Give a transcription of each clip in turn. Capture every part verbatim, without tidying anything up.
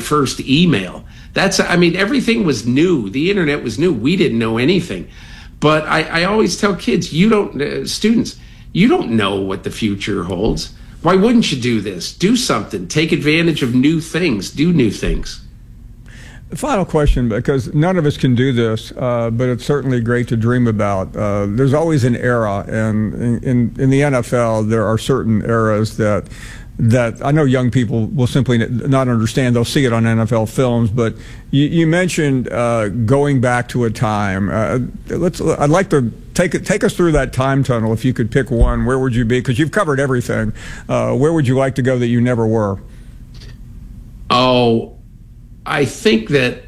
first email. That's, I mean, everything was new. The internet was new. We didn't know anything. But I, I always tell kids, you don't, uh, students, you don't know what the future holds. Why wouldn't you do this? Do something. Take advantage of new things. Do new things. Final question, because none of us can do this, uh, but it's certainly great to dream about. Uh, there's always an era, and in, in, in the N F L, there are certain eras that that I know young people will simply not understand. They'll see it on N F L films, but you, you mentioned uh, going back to a time. Uh, let's. I'd like to take it, take us through that time tunnel. If you could pick one, where would you be? Because you've covered everything. Uh, where would you like to go that you never were? Oh. I think that,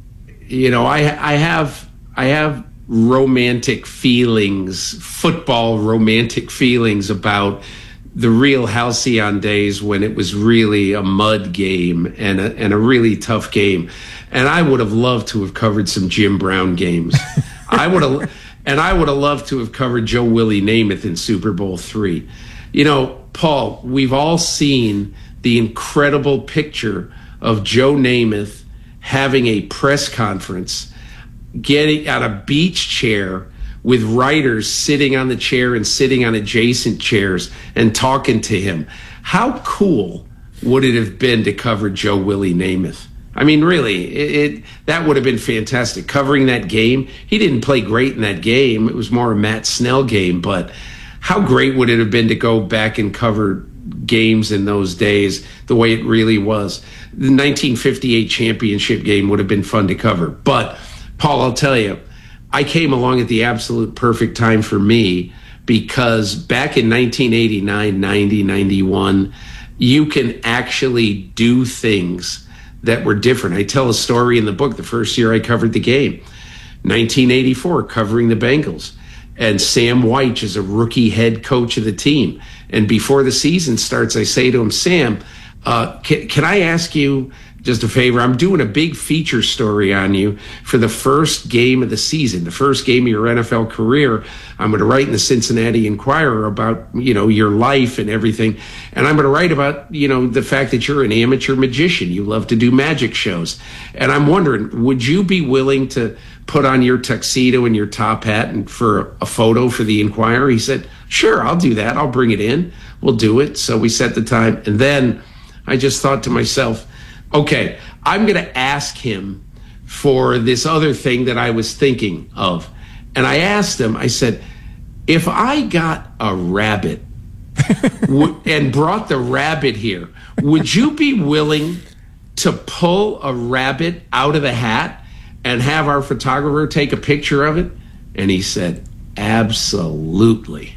you know, I I have I have romantic feelings, football romantic feelings about the real halcyon days when it was really a mud game and a, and a really tough game. And I would have loved to have covered some Jim Brown games. I would have, and I would have loved to have covered Joe Willie Namath in Super Bowl three. You know, Paul, we've all seen the incredible picture of Joe Namath having a press conference, getting on a beach chair with writers sitting on the chair and sitting on adjacent chairs and talking to him. How cool would it have been to cover Joe Willie Namath? I mean, really, it, it that would have been fantastic. Covering that game, he didn't play great in that game. It was more a Matt Snell game, but how great would it have been to go back and cover games in those days the way it really was? The nineteen fifty-eight championship game would have been fun to cover. But, Paul, I'll tell you, I came along at the absolute perfect time for me, because back in nineteen eighty-nine, ninety, ninety-one, you can actually do things that were different. I tell a story in the book the first year I covered the game. nineteen eighty-four, covering the Bengals. And Sam Wyche is a rookie head coach of the team. And before the season starts, I say to him, Sam, uh, can, can I ask you just a favor? I'm doing a big feature story on you for the first game of the season, the first game of your N F L career. I'm going to write in the Cincinnati Enquirer about, you know, your life and everything. And I'm going to write about, you know, the fact that you're an amateur magician. You love to do magic shows. And I'm wondering, would you be willing to put on your tuxedo and your top hat and for a photo for the Enquirer? He said, sure, I'll do that. I'll bring it in. We'll do it. So we set the time. And then I just thought to myself, okay, I'm going to ask him for this other thing that I was thinking of. And I asked him, I said, if I got a rabbit w- and brought the rabbit here, would you be willing to pull a rabbit out of the hat and have our photographer take a picture of it? And he said, absolutely.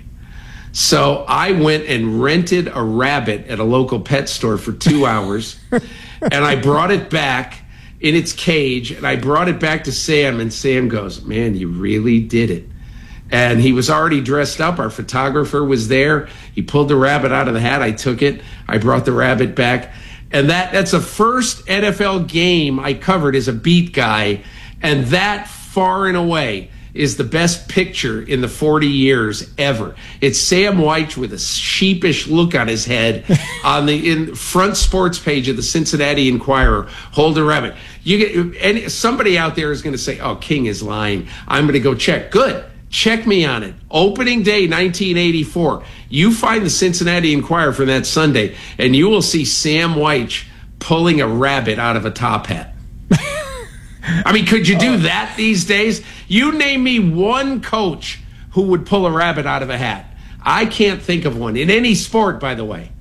So I went and rented a rabbit at a local pet store for two hours, and I brought it back in its cage, and I brought it back to Sam, and Sam goes, man, you really did it. And he was already dressed up. Our photographer was there. He pulled the rabbit out of the hat. I took it. I brought the rabbit back. And that that's the first N F L game I covered as a beat guy, and that far and away is the best picture in the forty years ever. It's Sam Wyche with a sheepish look on his head on the in front sports page of the Cincinnati Enquirer, holding a rabbit. You get, and somebody out there is going to say, oh, King is lying. I'm going to go check. Good. Check me on it. Opening day nineteen eighty-four. You find the Cincinnati Enquirer from that Sunday, and you will see Sam Wyche pulling a rabbit out of a top hat. I mean, could you do that these days? You name me one coach who would pull a rabbit out of a hat. I can't think of one in any sport, by the way.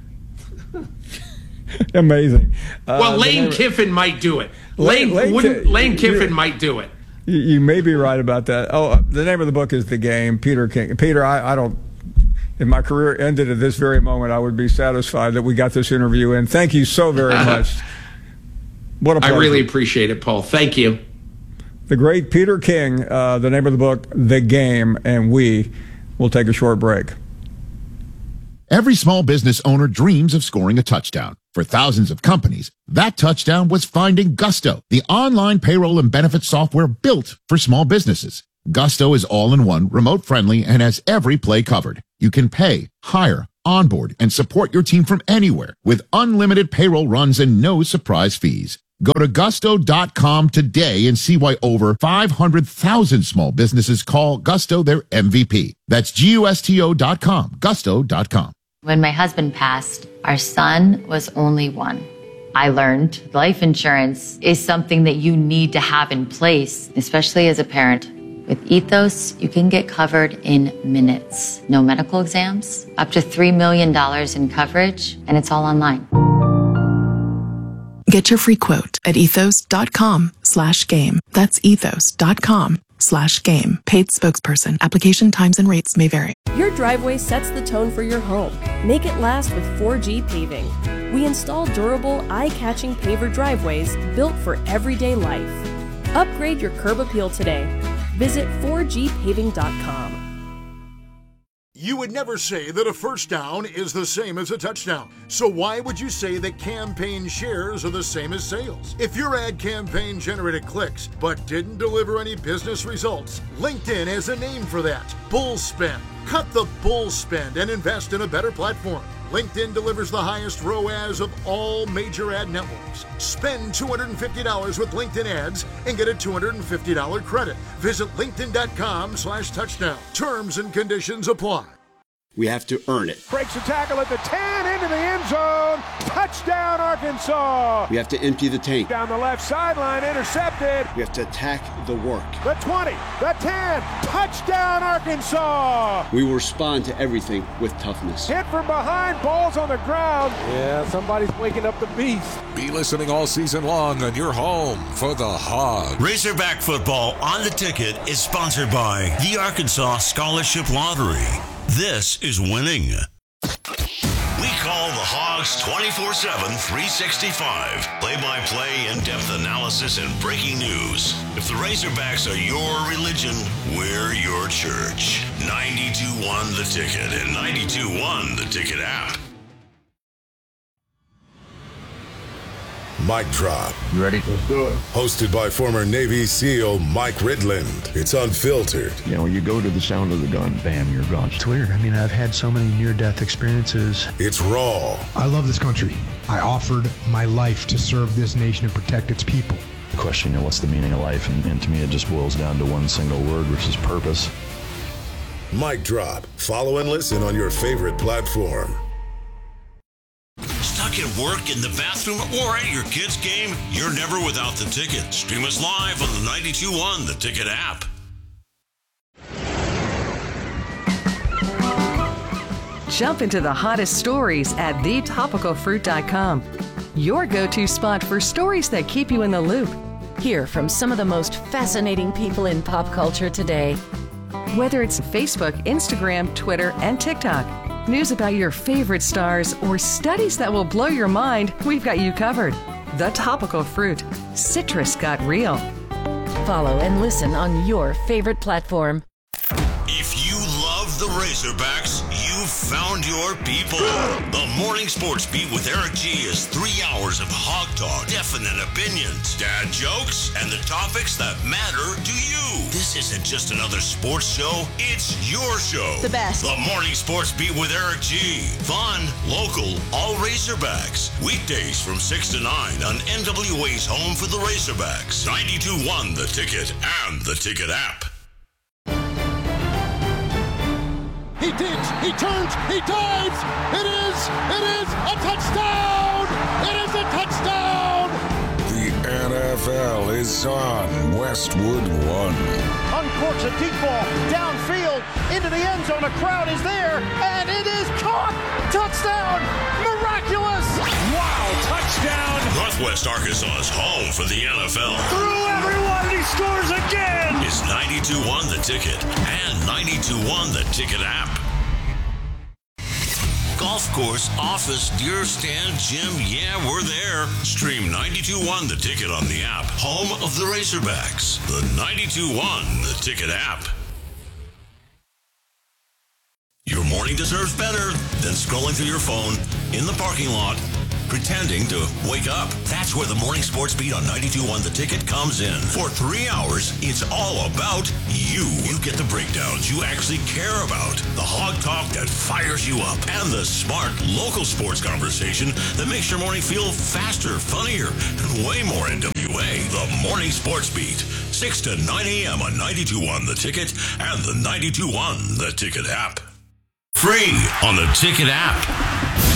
Amazing. Uh, well, Lane name, Kiffin might do it. Lane Lane, Lane, Lane Kiffin might do it. You, you may be right about that. Oh, the name of the book is The Game. Peter King. Peter, I, I don't. If my career ended at this very moment, I would be satisfied that we got this interview in. Thank you so very much. What a pleasure. I really appreciate it, Paul. Thank you. The great Peter King, uh, the name of the book, The Game, and we will take a short break. Every small business owner dreams of scoring a touchdown. For thousands of companies, that touchdown was finding Gusto, the online payroll and benefits software built for small businesses. Gusto is all-in-one, remote-friendly, and has every play covered. You can pay, hire, onboard, and support your team from anywhere with unlimited payroll runs and no surprise fees. Go to gusto dot com today and see why over five hundred thousand small businesses call Gusto their M V P. That's G U S T O dot com, gusto dot com. When my husband passed, our son was only one. I learned life insurance is something that you need to have in place, especially as a parent. With Ethos, you can get covered in minutes. No medical exams, up to three million dollars in coverage, and it's all online. Get your free quote at ethos dot com slash game. That's ethos dot com slash game. Paid spokesperson. Application times and rates may vary. Your driveway sets the tone for your home. Make it last with four G Paving. We install durable, eye-catching paver driveways built for everyday life. Upgrade your curb appeal today. Visit four G paving dot com. You would never say that a first down is the same as a touchdown. So why would you say that campaign shares are the same as sales? If your ad campaign generated clicks but didn't deliver any business results, LinkedIn has a name for that: bull spend. Cut the bull spend and invest in a better platform. LinkedIn delivers the highest R O A S of all major ad networks. Spend two hundred fifty dollars with LinkedIn ads and get a two hundred fifty dollars credit. Visit linkedin dot com slash touchdown. Terms and conditions apply. We have to earn it. Breaks a tackle at the ten, into the end zone. Touchdown, Arkansas. We have to empty the tank. Down the left sideline, intercepted. We have to attack the work. The twenty, the ten, touchdown, Arkansas. We will respond to everything with toughness. Hit from behind, balls on the ground. Yeah, somebody's waking up the beast. Be listening all season long on your home for the Hogs. Razorback football on the ticket is sponsored by the Arkansas Scholarship Lottery. This is winning. We call the Hogs twenty-four seven, three sixty-five. Play-by-play, in-depth analysis, and breaking news. If the Razorbacks are your religion, we're your church. ninety-two one The Ticket and ninety-two one The Ticket app. Mic Drop. You ready? Let's do it. Hosted by former Navy SEAL Mike Ridland. It's unfiltered. You know, you go to the sound of the gun, bam, you're gone. It's weird. I mean, I've had so many near-death experiences. It's raw. I love this country. I offered my life to serve this nation and protect its people. The question, you know, what's the meaning of life? And, and to me, it just boils down to one single word, which is purpose. Mic Drop. Follow and listen on your favorite platform. Stuck at work, in the bathroom, or at your kid's game? You're never without The Ticket. Stream us live on the ninety-two one The Ticket app. Jump into the hottest stories at the topical fruit dot com. Your go-to spot for stories that keep you in the loop. Hear from some of the most fascinating people in pop culture today. Whether it's Facebook, Instagram, Twitter, and TikTok. News about your favorite stars or studies that will blow your mind, we've got you covered. The Topical Fruit. Citrus got real. Follow and listen on your favorite platform. If you love the Razorbacks, you've found your people. The Morning Sports Beat with Eric G is three hours of hog talk, definite opinions, dad jokes, and the topics that matter to you. This isn't just another sports show, it's your show. The best. The Morning Sports Beat with Eric G. Fun, local, all Razorbacks. Weekdays from six to nine on N W A's home for the Razorbacks. ninety-two one The Ticket and the Ticket app. He digs, he turns, he dives. It is, it is a touchdown. It is a touchdown. The N F L is on Westwood One. Uncorks a deep ball downfield into the end zone. A crowd is there, and it is caught. Touchdown. Miraculous. Wow, touchdown. Northwest Arkansas's home for the N F L. Through everyone, he scores again. Is ninety-two one The Ticket and ninety-two one The Ticket app. Golf course, office, deer stand, gym, yeah, we're there. Stream ninety-two one The Ticket on the app. Home of the Razorbacks. The ninety-two one The Ticket app. Your morning deserves better than scrolling through your phone in the parking lot, pretending to wake up. That's where the Morning Sports Beat on ninety-two point one The Ticket comes in. For three hours, it's all about you. You get the breakdowns you actually care about, the hog talk that fires you up, and the smart local sports conversation that makes your morning feel faster, funnier, and way more N W A. The Morning Sports Beat, six to nine a.m. on ninety-two point one The Ticket and the ninety-two point one The Ticket app. Free on the Ticket app.